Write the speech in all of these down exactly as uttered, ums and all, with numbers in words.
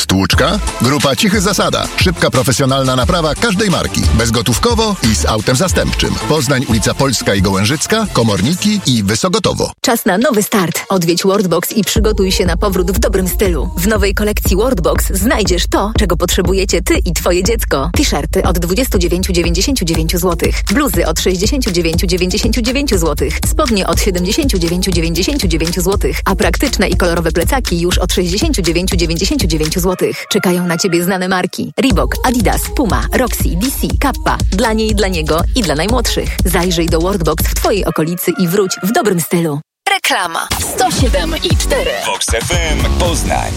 Stłuczka? Grupa Cichy Zasada. Szybka, profesjonalna naprawa każdej marki. Bezgotówkowo i z autem zastępczym. Poznań, ulica Polska i Gołężycka, Komorniki i Wysogotowo. Czas na nowy start. Odwiedź Worldbox i przygotuj się na powrót w dobrym stylu. W nowej kolekcji Worldbox znajdziesz to, czego potrzebujecie ty i twoje dziecko. T-shirty od dwadzieścia dziewięć dziewięćdziesiąt dziewięć złotych. Bluzy od sześćdziesiąt dziewięć dziewięćdziesiąt dziewięć złotych. Spodnie od siedemdziesiąt dziewięć dziewięćdziesiąt dziewięć złotych. A praktyczne i kolorowe plecaki już od sześćdziesiąt dziewięć dziewięćdziesiąt dziewięć złotych. Czekają na ciebie znane marki. Reebok, Adidas, Puma, Roxy, D C, Kappa. Dla niej, dla niego i dla najmłodszych. Zajrzyj do Worldbox w twojej okolicy i wróć w dobrym stylu. Reklama sto siedem i cztery. Vox F M Poznań.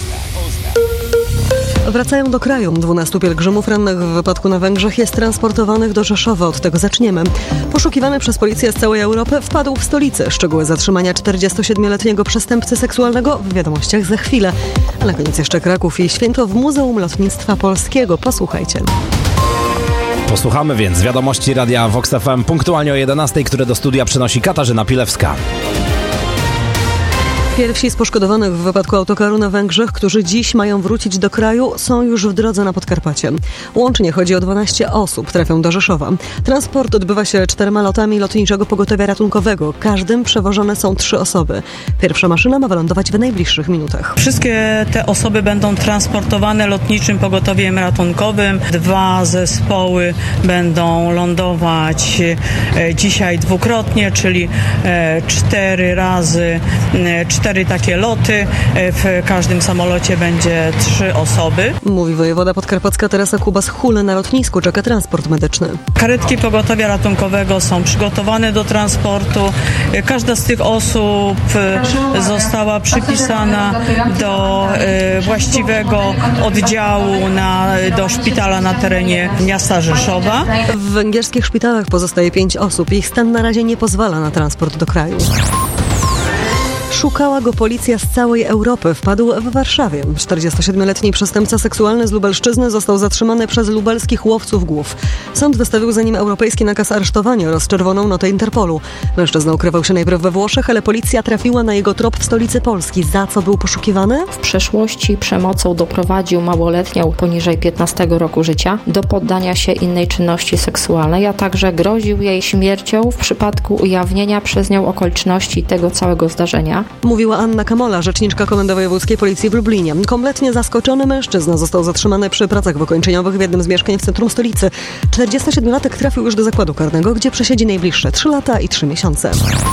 Wracają do kraju. dwunastu pielgrzymów rannych w wypadku na Węgrzech jest transportowanych do Rzeszowa. Od tego zaczniemy. Poszukiwany przez policję z całej Europy wpadł w stolicę. Szczegóły zatrzymania czterdziestosiedmioletniego przestępcy seksualnego w wiadomościach za chwilę. A na koniec jeszcze Kraków i święto w Muzeum Lotnictwa Polskiego. Posłuchajcie. Posłuchamy więc wiadomości radia Vox F M punktualnie o jedenastej, które do studia przynosi Katarzyna Pilewska. Pierwsi z poszkodowanych w wypadku autokaru na Węgrzech, którzy dziś mają wrócić do kraju, są już w drodze na Podkarpacie. Łącznie chodzi o dwanaście osób, trafią do Rzeszowa. Transport odbywa się czterema lotami Lotniczego Pogotowia Ratunkowego. Każdym przewożone są trzy osoby. Pierwsza maszyna ma wylądować w najbliższych minutach. Wszystkie te osoby będą transportowane Lotniczym Pogotowiem Ratunkowym. Dwa zespoły będą lądować dzisiaj dwukrotnie, czyli cztery razy cztery Cztery takie loty, w każdym samolocie będzie trzy osoby. Mówi wojewoda podkarpacka Teresa Kubas-Hule. Na lotnisku czeka transport medyczny. Karetki pogotowia ratunkowego są przygotowane do transportu. Każda z tych osób została przypisana do właściwego oddziału na, do szpitala na terenie miasta Rzeszowa. W węgierskich szpitalach pozostaje pięć osób. Ich stan na razie nie pozwala na transport do kraju. Szukała go policja z całej Europy. Wpadł w Warszawie. czterdziestosiedmioletni przestępca seksualny z Lubelszczyzny został zatrzymany przez lubelskich łowców głów. Sąd wystawił za nim europejski nakaz aresztowania oraz czerwoną notę Interpolu. Mężczyzna ukrywał się najpierw we Włoszech, ale policja trafiła na jego trop w stolicy Polski. Za co był poszukiwany? W przeszłości przemocą doprowadził małoletnią poniżej piętnastego roku życia do poddania się innej czynności seksualnej, a także groził jej śmiercią w przypadku ujawnienia przez nią okoliczności tego całego zdarzenia. Mówiła Anna Kamola, rzeczniczka Komendy Wojewódzkiej Policji w Lublinie. Kompletnie zaskoczony mężczyzna został zatrzymany przy pracach wykończeniowych w jednym z mieszkań w centrum stolicy. czterdziestosiedmiolatek trafił już do zakładu karnego, gdzie przesiedzi najbliższe trzy lata i trzy miesiące.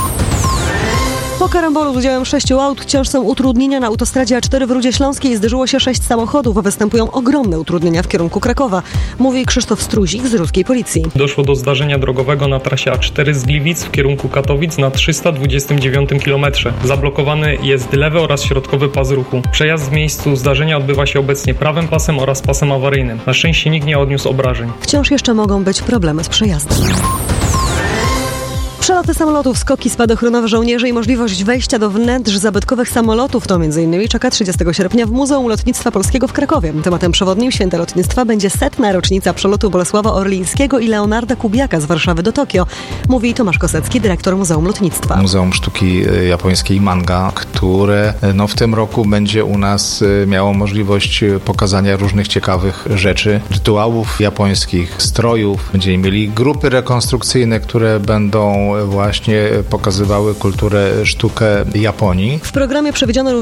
Po karambolu z udziałem sześciu aut wciąż są utrudnienia na autostradzie A cztery w Rudzie Śląskiej. Zderzyło się sześć samochodów, a występują ogromne utrudnienia w kierunku Krakowa. Mówi Krzysztof Struzik z ruskiej policji. Doszło do zdarzenia drogowego na trasie A cztery z Gliwic w kierunku Katowic na trzysta dwudziestym dziewiątym kilometrze. Zablokowany jest lewy oraz środkowy pas ruchu. Przejazd w miejscu zdarzenia odbywa się obecnie prawym pasem oraz pasem awaryjnym. Na szczęście nikt nie odniósł obrażeń. Wciąż jeszcze mogą być problemy z przejazdem. Przeloty samolotów, skoki spadochronowe żołnierzy i możliwość wejścia do wnętrz zabytkowych samolotów to między innymi czeka trzydziestego sierpnia w Muzeum Lotnictwa Polskiego w Krakowie. Tematem przewodnim Święta Lotnictwa będzie setna rocznica przelotu Bolesława Orlińskiego i Leonarda Kubiaka z Warszawy do Tokio, mówi Tomasz Kosecki, dyrektor Muzeum Lotnictwa. Muzeum Sztuki Japońskiej Manga, które no, w tym roku będzie u nas miało możliwość pokazania różnych ciekawych rzeczy, rytuałów japońskich, strojów. Będziemy mieli grupy rekonstrukcyjne, które będą właśnie pokazywały kulturę, sztukę Japonii. W programie przewidziano również